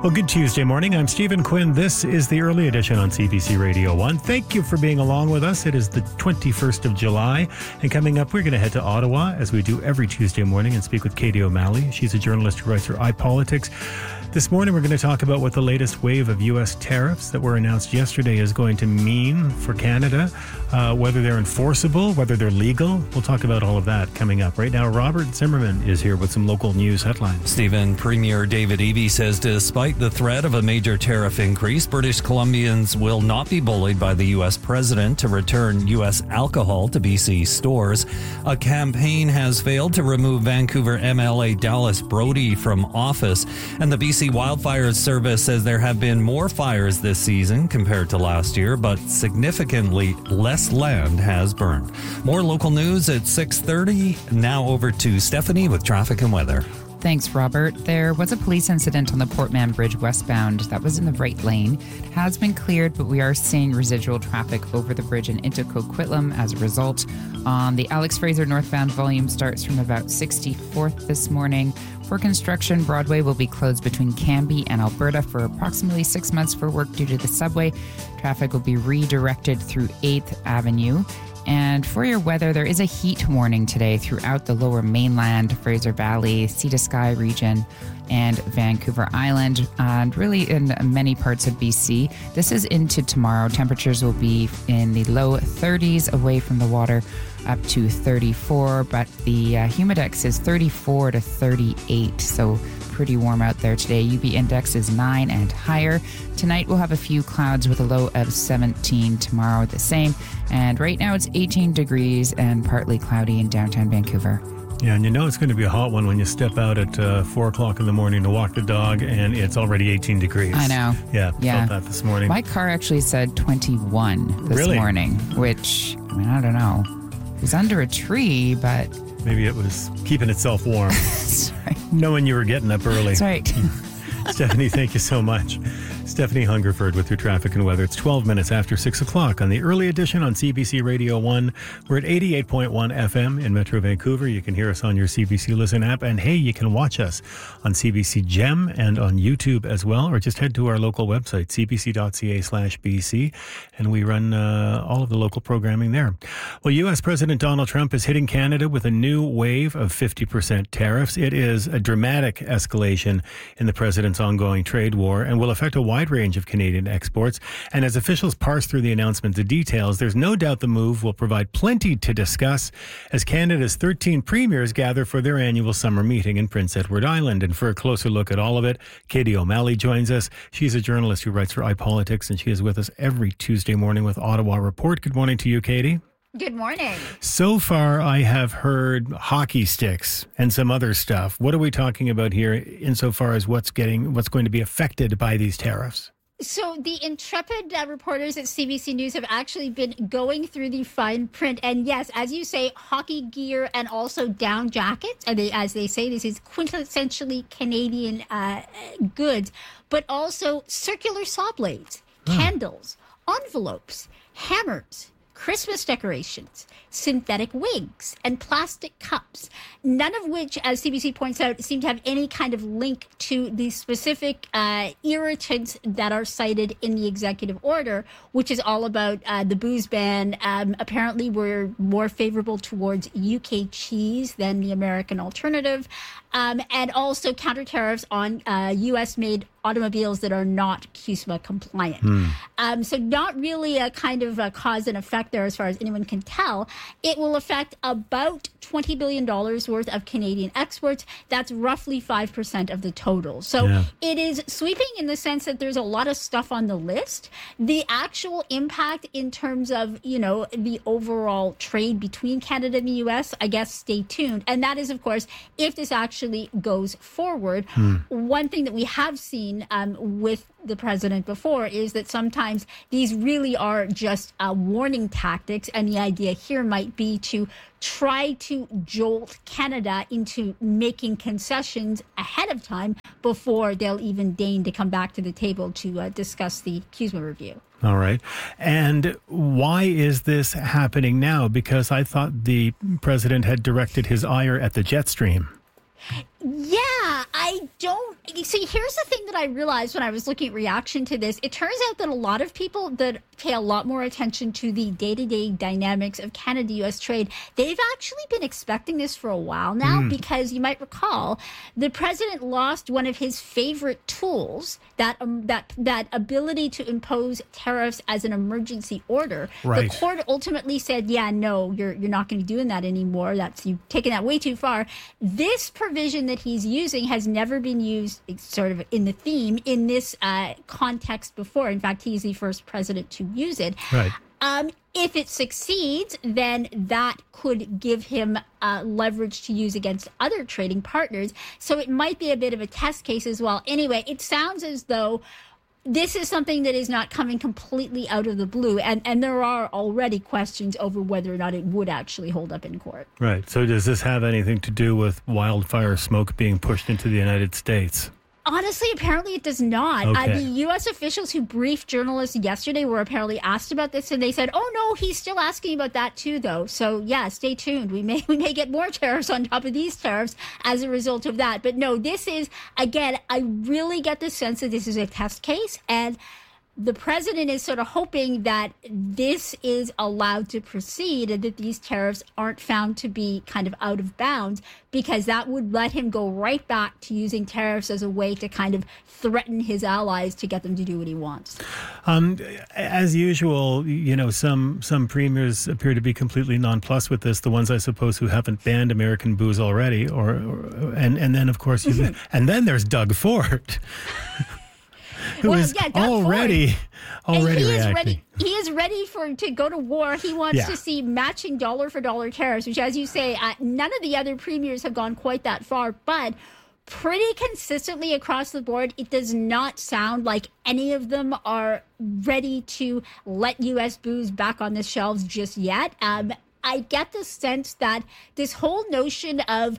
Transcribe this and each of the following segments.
Well, good Tuesday morning. I'm Stephen Quinn. This is the early edition on CBC Radio 1. Thank you for being along with us. It is the 21st of July. And coming up, we're going to head to Ottawa, as we do every Tuesday morning, and speak with Katie O'Malley. She's a journalist who writes for iPolitics. This morning, we're going to talk about what the latest wave of U.S. tariffs that were announced yesterday is going to mean for Canada, whether they're enforceable, whether they're legal. We'll talk about all of that coming up. Right now, Robert Zimmerman is here with some local news headlines. Stephen, Premier David Eby says despite the threat of a major tariff increase, British Columbians will not be bullied by the U.S. president to return U.S. alcohol to BC stores. A campaign has failed to remove Vancouver MLA Dallas Brody from office, and the BC Wildfire Service says there have been more fires this season compared to last year, but significantly less land has burned. More local news at 6:30. Now over to Stephanie with traffic and weather. Thanks, Robert. There was a police incident on the Portman Bridge westbound that was in the right lane. It has been cleared, but we are seeing residual traffic over the bridge in into Coquitlam as a result. On the Alex Fraser northbound, volume starts from about 64th this morning. For construction, Broadway will be closed between Cambie and Alberta for approximately 6 months for work due to the subway. Traffic will be redirected through 8th Avenue. And for your weather, there is a heat warning today throughout the lower mainland, Fraser Valley, Sea to Sky region, and Vancouver Island, and really in many parts of BC. This is into tomorrow. Temperatures will be in the low 30s away from the water, up to 34, but the humidex is 34 to 38, so pretty warm out there today. UV index is 9 and higher. Tonight we'll have a few clouds with a low of 17. Tomorrow the same. And right now it's 18 degrees and partly cloudy in downtown Vancouver. Yeah, and you know it's going to be a hot one when you step out at 4 o'clock in the morning to walk the dog, and it's already 18 degrees. I know. Yeah, felt that this morning. My car actually said 21 this morning, which, I mean, I don't know. It was under a tree, but... Maybe it was keeping itself warm. That's right. Knowing you were getting up early. That's right. Stephanie, thank you so much. Stephanie Hungerford with your traffic and weather. It's 12 minutes after 6 o'clock on the early edition on CBC Radio 1. We're at 88.1 FM in Metro Vancouver. You can hear us on your CBC Listen app. And hey, you can watch us on CBC Gem and on YouTube as well, or just head to our local website, cbc.ca/BC, and we run all of the local programming there. Well, U.S. President Donald Trump is hitting Canada with a new wave of 50% tariffs. It is a dramatic escalation in the president's ongoing trade war and will affect a wide range of Canadian exports. And as officials parse through the announcement, the details, there's no doubt the move will provide plenty to discuss as Canada's 13 premiers gather for their annual summer meeting in Prince Edward Island. And for a closer look at all of it, Katie O'Malley joins us. She's a journalist who writes for iPolitics, and she is with us every Tuesday morning with Ottawa Report. Good morning to you, Katie. Good morning. So far, I have heard hockey sticks and some other stuff. What are we talking about here insofar as what's going to be affected by these tariffs? So the intrepid reporters at CBC News have actually been going through the fine print. And yes, as you say, hockey gear and also down jackets. And as they say, this is quintessentially Canadian goods, but also circular saw blades, candles, envelopes, hammers, Christmas decorations, synthetic wigs, and plastic cups, none of which, as CBC points out, seem to have any kind of link to the specific irritants that are cited in the executive order, which is all about the booze ban. Apparently, we're more favorable towards UK cheese than the American alternative, and also counter tariffs on US-made automobiles that are not CUSMA compliant. So not really a kind of a cause and effect there as far as anyone can tell. It will affect about $20 billion worth of Canadian exports. That's roughly 5% of the total. So it is sweeping in the sense that there's a lot of stuff on the list. The actual impact in terms of, you know, the overall trade between Canada and the U.S., I guess stay tuned. And that is, of course, if this actually goes forward. One thing that we have seen with the president before is that sometimes these really are just warning tactics, and the idea here might be to try to jolt Canada into making concessions ahead of time before they'll even deign to come back to the table to discuss the CUSMA review. All right. And why is this happening now? Because I thought the president had directed his ire at the jet stream. Yeah, I don't see. Here's the thing that I realized when I was looking at reaction to this. It turns out that a lot of people that pay a lot more attention to the day-to-day dynamics of Canada-U.S. trade, they've actually been expecting this for a while now, because you might recall the president lost one of his favorite tools, that ability to impose tariffs as an emergency order. Right. The court ultimately said, yeah, no, you're not going to be doing that anymore. You've taken that way too far. This provision that he's using has never been used sort of in the theme in this context before. In fact, he's the first president to use it. Right. If it succeeds, then that could give him leverage to use against other trading partners. So it might be a bit of a test case as well. Anyway, it sounds as though this is something that is not coming completely out of the blue. And there are already questions over whether or not it would actually hold up in court. Right. So does this have anything to do with wildfire smoke being pushed into the United States? Honestly, apparently it does not. Okay. The U.S. officials who briefed journalists yesterday were apparently asked about this, and they said, "Oh no, he's still asking about that too, though." So yeah, stay tuned. We may get more tariffs on top of these tariffs as a result of that. But no, this is, again, I really get the sense that this is a test case, and the president is sort of hoping that this is allowed to proceed and that these tariffs aren't found to be kind of out of bounds, because that would let him go right back to using tariffs as a way to kind of threaten his allies to get them to do what he wants. As usual, some premiers appear to be completely nonplussed with this. The ones, I suppose, who haven't banned American booze already, and then of course, and then there's Doug Ford. Who is already reacting. He is ready to go to war. He wants to see matching dollar for dollar tariffs, which, as you say, none of the other premiers have gone quite that far, but pretty consistently across the board, it does not sound like any of them are ready to let U.S. booze back on the shelves just yet. I get the sense that this whole notion of,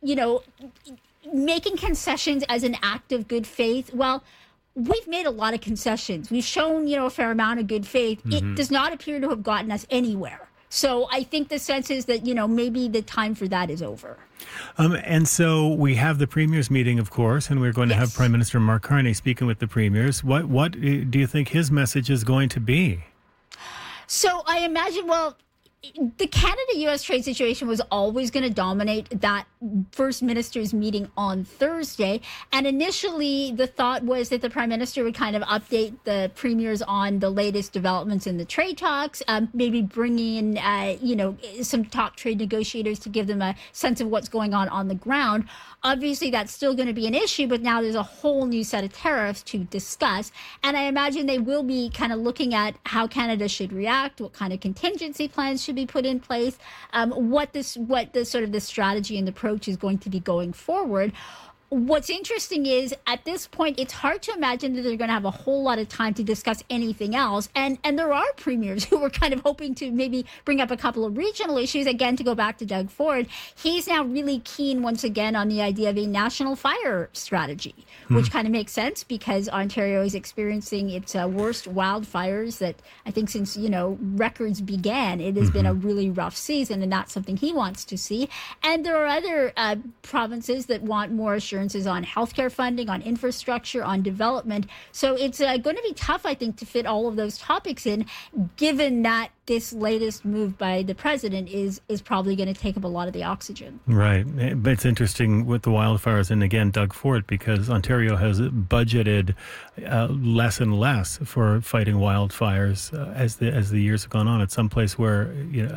making concessions as an act of good faith, well, we've made a lot of concessions. We've shown, a fair amount of good faith. It does not appear to have gotten us anywhere. So I think the sense is that, maybe the time for that is over. And so we have the premiers meeting, of course, and we're going to have Prime Minister Mark Carney speaking with the premiers. What do you think his message is going to be? So I imagine, the Canada-U.S. trade situation was always going to dominate that First Minister's meeting on Thursday. And initially, the thought was that the Prime Minister would kind of update the premiers on the latest developments in the trade talks, maybe bring in, some top trade negotiators to give them a sense of what's going on the ground. Obviously, that's still going to be an issue, but now there's a whole new set of tariffs to discuss. And I imagine they will be kind of looking at how Canada should react, what kind of contingency plans should be put in place, what the strategy and the approach is going to be going forward. What's interesting is, at this point, it's hard to imagine that they're going to have a whole lot of time to discuss anything else. And there are premiers who were kind of hoping to maybe bring up a couple of regional issues. Again, to go back to Doug Ford, he's now really keen once again on the idea of a national fire strategy, which kind of makes sense because Ontario is experiencing its worst wildfires that I think since, records began. It has been a really rough season, and that's something he wants to see. And there are other provinces that want more assurances on healthcare funding, on infrastructure, on development. So it's going to be tough, I think, to fit all of those topics in, given that this latest move by the president is probably going to take up a lot of the oxygen. Right. But it's interesting with the wildfires, and again, Doug Ford, because Ontario has budgeted less and less for fighting wildfires as the years have gone on. It's someplace where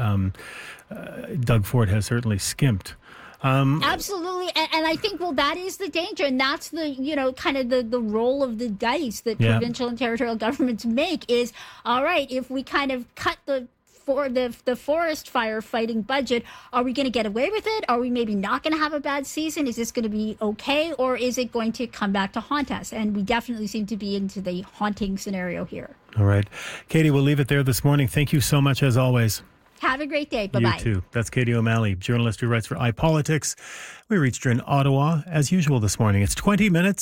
Doug Ford has certainly skimped. Absolutely. And I think, that is the danger. And that's the, kind of the roll of the dice that provincial and territorial governments make is, all right, if we kind of cut the forest fire fighting budget, are we going to get away with it? Are we maybe not going to have a bad season? Is this going to be okay? Or is it going to come back to haunt us? And we definitely seem to be into the haunting scenario here. All right. Katie, we'll leave it there this morning. Thank you so much, as always. Have a great day. Bye-bye. You too. That's Katie O'Malley, journalist who writes for iPolitics. We reached her in Ottawa, as usual this morning. It's 20 minutes